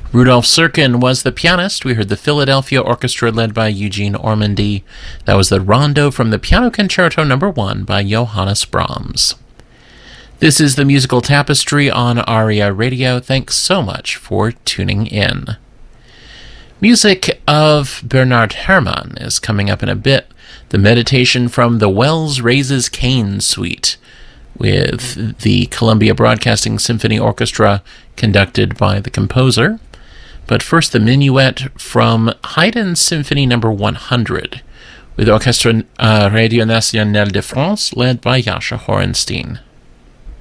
Rudolf Serkin was the pianist. We heard the Philadelphia Orchestra led by Eugene Ormandy. That was the Rondo from the Piano Concerto No. 1 by Johannes Brahms. This is the Musical Tapestry on ARIA Radio. Thanks so much for tuning in. Music of Bernard Herrmann is coming up in a bit. The Meditation from the Wells Raises Cain Suite with the Columbia Broadcasting Symphony Orchestra conducted by the composer. But first, the Minuet from Haydn's Symphony No. 100 with Orchestre Radio Nationale de France led by Jascha Horenstein.